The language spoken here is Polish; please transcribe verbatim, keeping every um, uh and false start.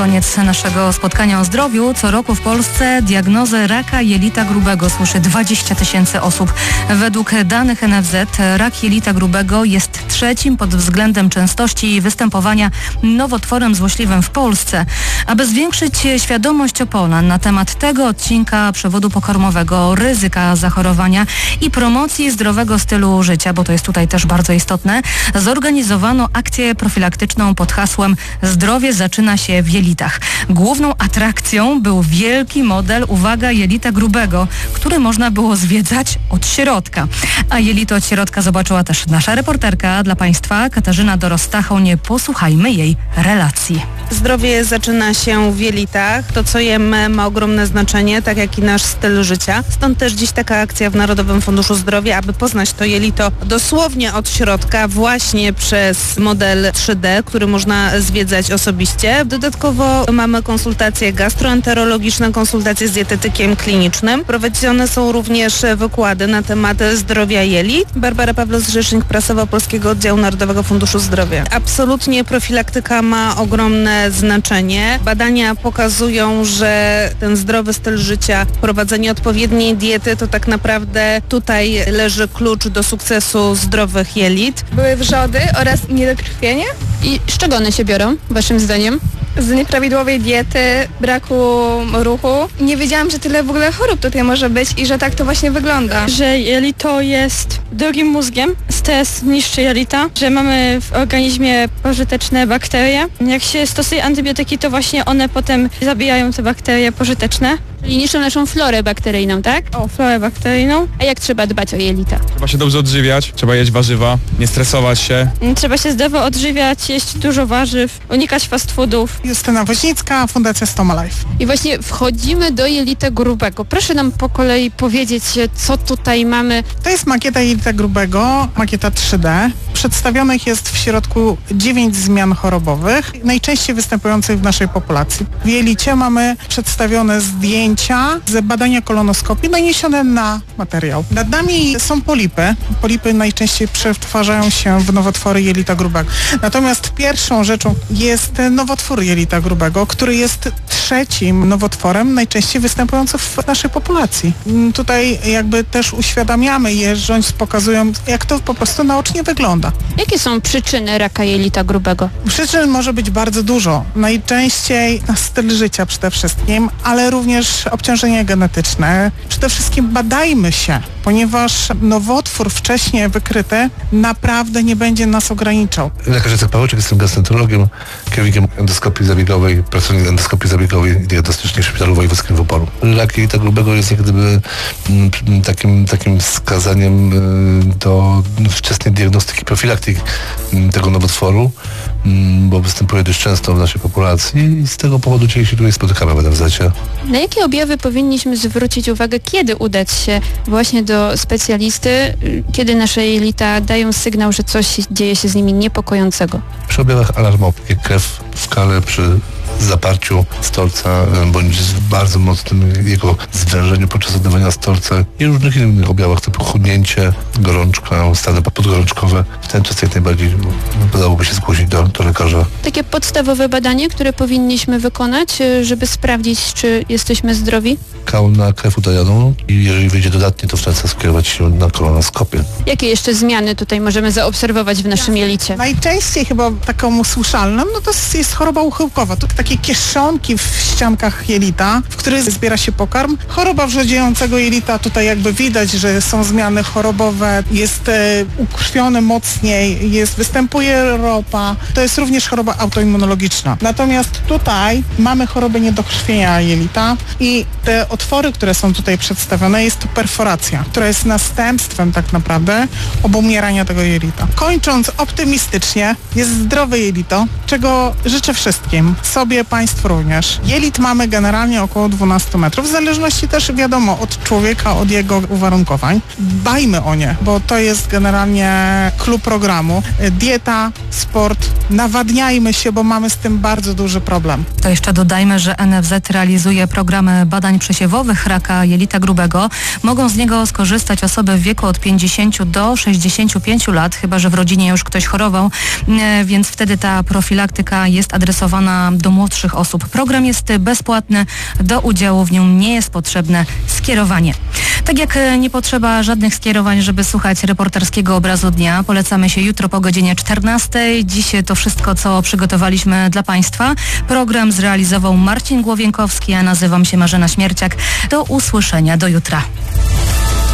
koniec naszego spotkania o zdrowiu. Co roku w Polsce diagnozę raka jelita grubego słyszy dwadzieścia tysięcy osób. Według danych N F Z rak jelita grubego jest trzecim pod względem częstości występowania nowotworem złośliwym w Polsce. Aby zwiększyć świadomość Opolan na temat tego odcinka przewodu pokarmowego, ryzyka zachorowania i promocji zdrowego stylu życia, bo to jest tutaj też bardzo istotne, zorganizowano akcję profilaktyczną pod hasłem Zdrowie zaczyna się w jelitach. Główną atrakcją był wielki model, uwaga, jelita grubego, który można było zwiedzać od środka. A jelito od środka zobaczyła też nasza reporterka dla Państwa, Katarzyna Dorostachoń. Posłuchajmy jej relacji. Zdrowie zaczyna się w jelitach. To, co jemy, ma ogromne znaczenie, tak jak i nasz styl życia. Stąd też dziś taka akcja w Narodowym Funduszu Zdrowia, aby poznać to jelito dosłownie od środka, właśnie przez model trzy D, który można zwiedzać osobiście. Dodatkowo mamy konsultacje gastroenterologiczne, konsultacje z dietetykiem klinicznym. Prowadzone są również wykłady na temat zdrowia jelit. Barbara Pawlos, rzecznik prasowa Polskiego Oddziału Narodowego Funduszu Zdrowia. Absolutnie profilaktyka ma ogromne znaczenie. Badania pokazują, że ten zdrowy styl życia, prowadzenie odpowiedniej diety, to tak naprawdę tutaj leży klucz do sukcesu zdrowych jelit. Były wrzody oraz niedokrwienie. I z czego one się biorą, waszym zdaniem? Z nieprawidłowej diety, braku ruchu. Nie wiedziałam, że tyle w ogóle chorób tutaj może być i że tak to właśnie wygląda. Że jelito jest drugim mózgiem, stres niszczy jelita, że mamy w organizmie pożyteczne bakterie. Jak się stosuje antybiotyki, to właśnie one potem zabijają te bakterie pożyteczne. Czyli niszczą naszą florę bakteryjną, tak? O, florę bakteryjną. A jak trzeba dbać o jelita? Trzeba się dobrze odżywiać, trzeba jeść warzywa, nie stresować się. Trzeba się zdrowo odżywiać, jeść dużo warzyw, unikać fast foodów. Justyna Woźnicka, Fundacja Stoma Life. I właśnie wchodzimy do jelita grubego. Proszę nam po kolei powiedzieć, co tutaj mamy. To jest makieta jelita grubego, makieta trzy D. Przedstawionych jest w środku dziewięć zmian chorobowych, najczęściej występujących w naszej populacji. W jelicie mamy przedstawione zdjęcia z badania kolonoskopii naniesione na materiał. Nad nami są polipy. Polipy najczęściej przetwarzają się w nowotwory jelita grubego. Natomiast pierwszą rzeczą jest nowotwór jelita grubego, który jest trzecim nowotworem najczęściej występującym w naszej populacji. Tutaj jakby też uświadamiamy, jeżdżąc, pokazując, jak to po prostu naocznie wygląda. Jakie są przyczyny raka jelita grubego? Przyczyn może być bardzo dużo. Najczęściej na styl życia przede wszystkim, ale również obciążenie genetyczne. Przede wszystkim badajmy się, ponieważ nowotwór wcześniej wykryty naprawdę nie będzie nas ograniczał. Lekarz Jacek Pawełczyk, jestem gastroenterologiem, kierownikiem endoskopii zabiegowej, pracownik endoskopii zabiegowej i diagnostycznej w Szpitalu Wojewódzkim w Opolu. Rak jelita grubego jest jak gdyby m, takim, takim wskazaniem y, do wczesnej diagnostyki, profilaktyki y, tego nowotworu, y, bo występuje dość często w naszej populacji i z tego powodu dzisiaj się tutaj spotykamy w N F Z-cie. Na jakie objawy powinniśmy zwrócić uwagę, kiedy udać się właśnie do specjalisty, kiedy nasze jelita dają sygnał, że coś dzieje się z nimi niepokojącego? Przy objawach alarmowych, krew w kale przy zaparciu stolca bądź w bardzo mocnym jego zwężeniu podczas oddawania stolca i różnych innych objawach typu chudnięcie, gorączka, stany podgorączkowe. W ten czas jak najbardziej wydałoby się zgłosić do, do lekarza. Takie podstawowe badanie, które powinniśmy wykonać, żeby sprawdzić, czy jesteśmy zdrowi? Kał na krew utajoną i jeżeli wyjdzie dodatnie, to wtedy skierować się na kolonoskopię. Jakie jeszcze zmiany tutaj możemy zaobserwować w naszym jelicie? Najczęściej chyba taką usłyszalną, no to jest choroba uchyłkowa. To takie kieszonki w ściankach jelita, w których zbiera się pokarm. Choroba wrzodziejącego jelita, tutaj jakby widać, że są zmiany chorobowe, jest e, ukrwione mocniej, jest, występuje ropa. To jest również choroba autoimmunologiczna. Natomiast tutaj mamy chorobę niedokrwienia jelita i te otwory, które są tutaj przedstawione, jest to perforacja, która jest następstwem tak naprawdę obumierania tego jelita. Kończąc optymistycznie, jest zdrowe jelito, czego życzę wszystkim, sobie, państwu również. Jelit mamy generalnie około dwanaście metrów, w zależności też wiadomo od człowieka, od jego uwarunkowań. Dbajmy o nie, bo to jest generalnie klucz programu. Dieta, sport, nawadniajmy się, bo mamy z tym bardzo duży problem. To jeszcze dodajmy, że N F Z realizuje programy badań przesiewowych raka jelita grubego. Mogą z niego skorzystać osoby w wieku od pięćdziesięciu do sześćdziesięciu pięciu lat, chyba że w rodzinie już ktoś chorował, więc wtedy ta profilaktyka jest adresowana do młodych młodszych osób. Program jest bezpłatny, do udziału w nim nie jest potrzebne skierowanie. Tak jak nie potrzeba żadnych skierowań, żeby słuchać reporterskiego obrazu dnia, polecamy się jutro po godzinie czternastej. Dziś to wszystko, co przygotowaliśmy dla Państwa. Program zrealizował Marcin Głowienkowski, a nazywam się Marzena Śmierciak. Do usłyszenia, do jutra.